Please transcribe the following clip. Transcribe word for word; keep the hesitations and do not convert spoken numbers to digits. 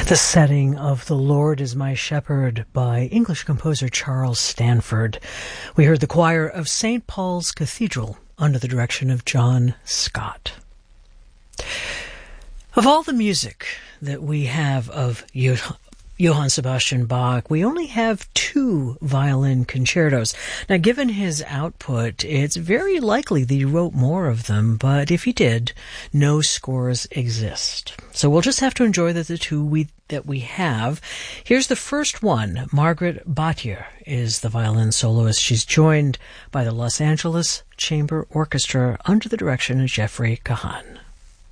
The setting of The Lord is My Shepherd by English composer Charles Stanford. We heard the choir of Saint Paul's Cathedral under the direction of John Scott. Of all the music that we have of Johann Sebastian Bach, we only have two violin concertos. Now, given his output, it's very likely that he wrote more of them, but if he did, no scores exist. So we'll just have to enjoy the, the two we, that we have. Here's the first one. Margaret Batjer is the violin soloist. She's joined by the Los Angeles Chamber Orchestra under the direction of Jeffrey Kahan.